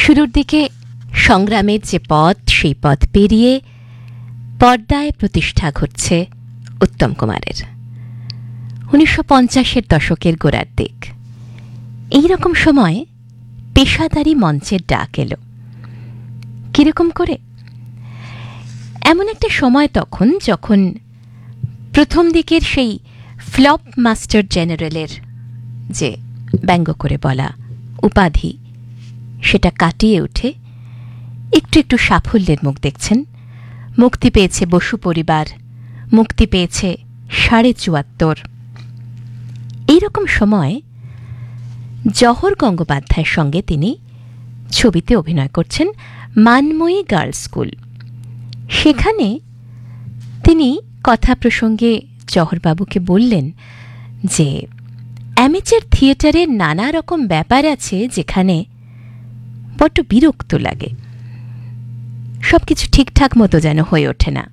শুরুর দিকে সংগ্রামের যে পথ, সেই পথ পেরিয়ে পর্দায় প্রতিষ্ঠা ঘটছে উত্তম কুমারের। 1950-এর দশকের গোড়ার দিক। এইরকম সময় পেশাদারি মঞ্চের ডাক এলো। কিরকম করে? এমন একটা সময় তখন, যখন প্রথম দিকের সেই ফ্লপ মাস্টার জেনারেলের যে ব্যঙ্গ করে বলা উপাধি, সেটা কাটিয়ে উঠে একটু একটু সাফল্যের মুখ দেখছেন। মুক্তি পেয়েছে বসু পরিবার, মুক্তি পেয়েছে 74.5। এইরকম সময় জহর গঙ্গোপাধ্যায়ের সঙ্গে তিনি ছবিতে অভিনয় করছেন মানময়ী গার্লস স্কুল। সেখানে তিনি কথা প্রসঙ্গে জহরবাবুকে বললেন যে অ্যামেচার থিয়েটারের নানা রকম ব্যাপার আছে যেখানে বড্ড বিরক্ত লাগে, সবকিছু ঠিকঠাক মতো যেন হয়ে ওঠে না।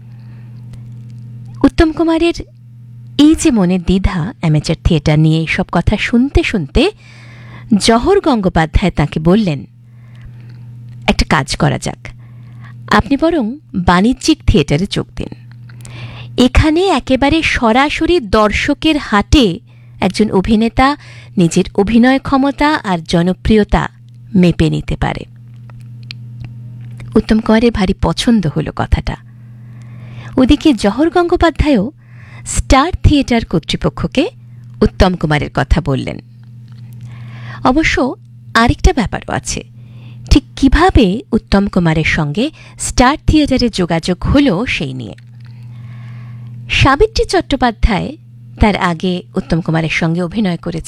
উত্তম কুমারের এই যে মনের দ্বিধা অ্যামেচার থিয়েটার নিয়ে এইসব কথা শুনতে শুনতে জহর গঙ্গোপাধ্যায় তাঁকে বললেন, একটা কাজ করা যাক, আপনি বরং বাণিজ্যিক থিয়েটারে যোগ দিন। এখানে একেবারে সরাসরি দর্শকের হাটে একজন অভিনেতা নিজের অভিনয় ক্ষমতা আর জনপ্রিয়তা মেপে নিতে পারে। উত্তম কুমারের ভারী পছন্দ হলো কথাটা। ওদিকে জহর গঙ্গোপাধ্যায়ও স্টার থিয়েটার কর্তৃপক্ষকে উত্তম কুমারের কথা বললেন। অবশ্য আরেকটা ব্যাপারও আছে, ঠিক কিভাবে উত্তম কুমারের সঙ্গে স্টার থিয়েটারে যোগাযোগ হলো সেই নিয়ে। সাবিত্রী চট্টোপাধ্যায় তার আগে উত্তম কুমারের সঙ্গে অভিনয় করেছেন।